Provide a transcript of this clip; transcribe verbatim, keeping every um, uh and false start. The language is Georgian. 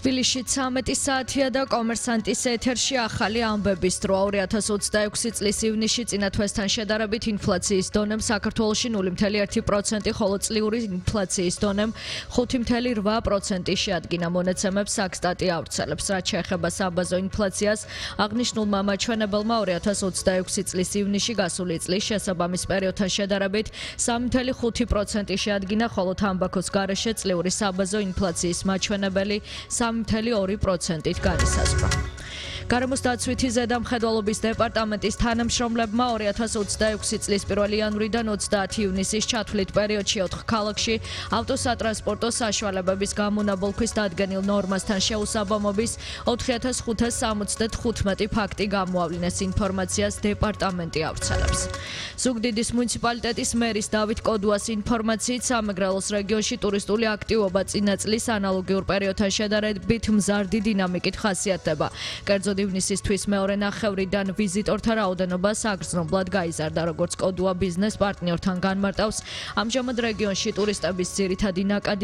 თბილისში ცამეტი საათია და კომერსანტის ეთერში ახალი ამბების დრო. ორი ათას ოცდაექვსი წლის ივნისში წინა თვესთან შედარებით ინფლაციის დონემ საქართველოში ნული ფული ერთი პროცენტი, ხოლო წლიური ინფლაციის დონემ ხუთი ფული რვა პროცენტი შეადგინა. მონაცემებს საქსტატი ავრცელებს. რაც შეეხება საბაზო ინფლაციას, აღნიშნულმა მაჩვენებელმა ორი ათას ოცდაექვსი წლის ივნისში გასული წლის შესაბამის პერიოდთან შედარებით სამი ფული ხუთი პროცენტი შეადგინა, ხოლო თამბაქოს გარეშე წლიური საბაზო ინფლაციის მაჩვენებელი სამი ფული ორი პროცენტით განისაზღვრა. გარემოს დაცვითი ზედამხედველობის დეპარტამენტის თანამშრომლებმა ორი ათას ოცდაექვსი წლის პირველი იანვრიდან ოცდაათი ივნისის ჩათვლით პერიოდში ოთხ ქალაქში ავტოსატრანსპორტო საშუალებების გამონაბოლქვის დადგენილ ნორმასთან შეუსაბამობის ოთხი ათას ხუთას სამოცდათხუთმეტი ფაქტი გამოავლინეს. ინფორმაციას დეპარტამენტი ავრცელებს. ზუგდიდის მუნიციპალიტეტის მერის დავით კოდუას ინფორმაციით სამეგრელოს რეგიონში ტურისტული აქტივობა წინა წლის ანალოგიურ პერიოდთან შედარებით მზარდი დინამიკით ხასიათდება. კერძოდ ივნისის თვის მეორე ნახევრიდან ვიზიტორთა რაოდენობა საგრძნობლად გაიზარდა, როგორც კოდუა ბიზნეს პარტნიორთან განმარტავს. ამჟამად რეგიონში ტურისტების ძირითადი ნაკადი